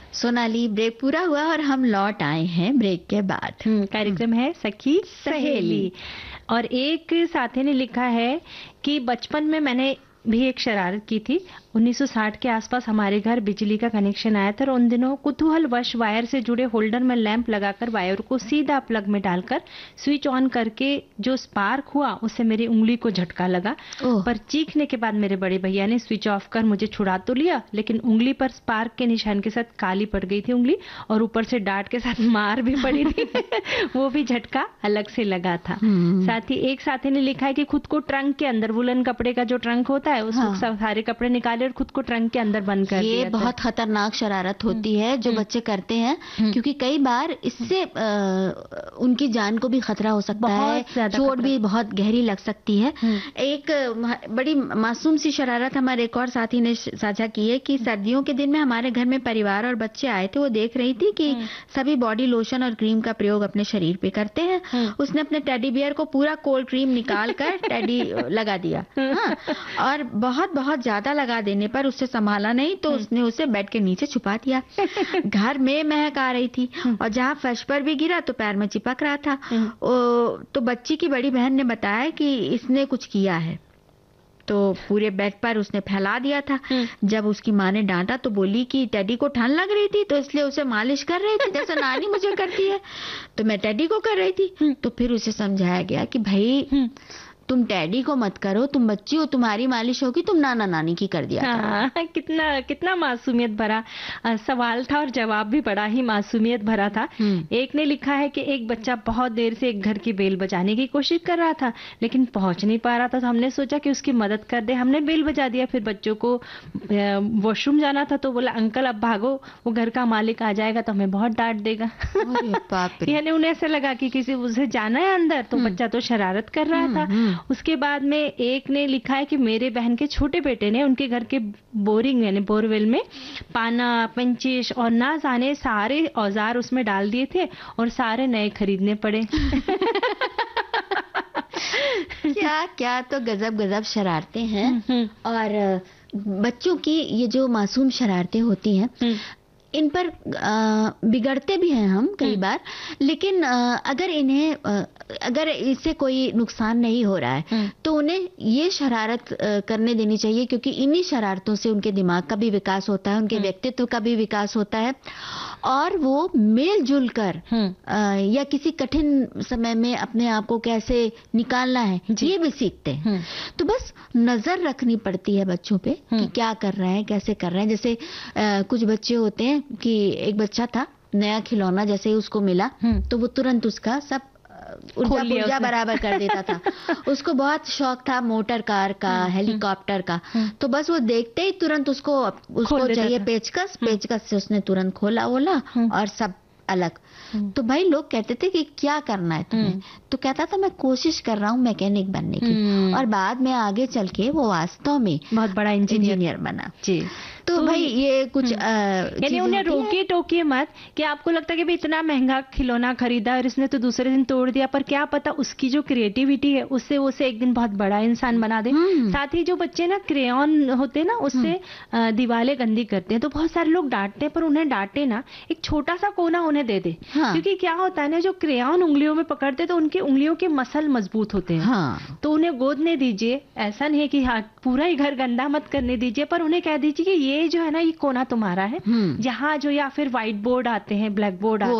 Sonali, break पूरा हुआ और हम लौट आए हैं ब्रेक के बाद। कार्यक्रम है सखी सहेली। और एक साथी ने लिखा है कि बचपन में मैंने भी एक शरारत की थी। 1960 के आसपास हमारे घर बिजली का कनेक्शन आया था और उन दिनों कुतूहलवश वायर से जुड़े होल्डर में लैंप लगाकर वायर को सीधा प्लग में डालकर स्विच ऑन करके जो स्पार्क हुआ उससे मेरी उंगली को झटका लगा। पर चीखने के बाद मेरे बड़े भैया ने स्विच ऑफ कर मुझे छुड़ा तो लिया, लेकिन उंगली पर स्पार्क के निशान के साथ काली पड़ गई थी उंगली, और ऊपर से डांट के साथ मार भी पड़ी थी। वो भी झटका अलग से लगा था। साथ ही एक साथी ने लिखा है कि खुद को ट्रंक के अंदर, वुलन कपड़े का जो ट्रंक होता है उसमें सारे कपड़े निकाले और खुद को ट्रंक के अंदर बंद कर दिया। ये बहुत खतरनाक शरारत होती है जो बच्चे करते हैं, क्योंकि कई बार इससे उनकी जान को भी खतरा हो सकता है, चोट भी बहुत गहरी लग सकती है। एक बड़ी मासूम सी शरारत हमारे एक और साथी ने साझा की है कि सर्दियों के दिन में हमारे घर में परिवार और बच्चे आए थे। वो देख रही थी कि सभी बॉडी लोशन और क्रीम का प्रयोग अपने शरीर पे करते हैं। उसने अपने टेडी बियर को पूरा कोल्ड क्रीम निकाल कर टेडी लगा दिया। और बहुत बहुत ज्यादा लगा देने पर उससे संभाला नहीं तो उसने उसे बेड के नीचे छुपा दिया। घर में महक आ रही थी और जहाँ फर्श पर भी गिरा तो पैर में चिपक रहा था। तो बच्ची की बड़ी बहन ने बताया कि इसने कुछ किया है, तो पूरे बेड पर उसने फैला दिया था। जब उसकी माँ ने डांटा तो बोली कि टेडी को ठंड लग रही थी तो इसलिए उसे मालिश कर रही थी, जैसे नानी मुझे करती है तो मैं टेडी को कर रही थी। तो फिर उसे समझाया गया कि भाई तुम टैडी को मत करो, तुम बच्ची हो, तुम्हारी मालिश होगी, तुम नाना नानी की कर दिया करो। कितना मासूमियत भरा सवाल था और जवाब भी बड़ा ही मासूमियत भरा था। एक ने लिखा है कि एक बच्चा बहुत देर से एक घर की बेल बजाने की कोशिश कर रहा था लेकिन पहुंच नहीं पा रहा था, तो हमने सोचा कि उसकी मदद कर दे। हमने बेल बजा दिया। फिर बच्चों को वॉशरूम जाना था तो बोला अंकल अब भागो, वो घर का मालिक आ जाएगा तो हमें बहुत डांट देगा। यानी उन्हें ऐसा लगा कि किसी उसे जाना है अंदर, तो बच्चा तो शरारत कर रहा था। उसके बाद में एक ने लिखा है कि मेरे बहन के छोटे बेटे ने उनके घर के बोरिंग यानी बोरवेल में पाना, पेंचिश और ना जाने सारे औजार उसमें डाल दिए थे और सारे नए खरीदने पड़े। क्या क्या तो गजब गजब शरारतें हैं। और बच्चों की ये जो मासूम शरारतें होती हैं इन पर बिगड़ते भी हैं हम कई बार, लेकिन अगर इससे कोई नुकसान नहीं हो रहा है तो उन्हें ये शरारत करने देनी चाहिए, क्योंकि इन्हीं शरारतों से उनके दिमाग का भी विकास होता है, उनके व्यक्तित्व का भी विकास होता है और वो मिलजुल कर या किसी कठिन समय में अपने आप को कैसे निकालना है ये भी सीखते हैं। तो बस नजर रखनी पड़ती है बच्चों पे कि क्या कर रहे हैं, कैसे कर रहे हैं। जैसे कुछ बच्चे होते हैं कि एक बच्चा था, नया खिलौना जैसे ही उसको मिला तो वो तुरंत उसका सब उल्टा बराबर कर देता था। उसको बहुत शौक था मोटर कार का, हेलीकॉप्टर का, तो बस वो देखते ही तुरंत उसको चाहिए पेचकस से उसने तुरंत खोला और सब अलग। तो भाई लोग कहते थे कि क्या करना है तुम्हें, तो कहता था मैं कोशिश कर रहा हूँ मैकेनिक बनने की, और बाद में आगे चल के वो वास्तव में बहुत बड़ा इंजीनियर बना। जी, तो भाई ये कुछ यानी उन्हें रोके टोके मत कि आपको लगता है कि इतना महंगा खिलौना खरीदा और इसने तो दूसरे दिन तोड़ दिया, पर क्या पता उसकी जो क्रिएटिविटी है उससे उसे एक दिन बहुत बड़ा इंसान बना दे। साथ ही जो बच्चे ना क्रेयॉन होते हैं ना उससे दीवारें गंदी करते हैं, तो बहुत सारे लोग डांटते हैं, पर उन्हें डांटे ना, एक छोटा सा कोना उन्हें दे दे। क्योंकि क्या होता है ना, जो क्रेयॉन उंगलियों में पकड़ते तो उनकी उंगलियों के मसल मजबूत होते हैं। तो उन्हें गोदने दीजिए, ऐसा नहीं है कि हाँ पूरा ही घर गंदा मत करने दीजिए, पर उन्हें कह दीजिए कि ये जो है ना ये कोना तुम्हारा है, जहाँ जो या फिर व्हाइट बोर्ड आते हैं, ब्लैक बोर्ड आते हैं,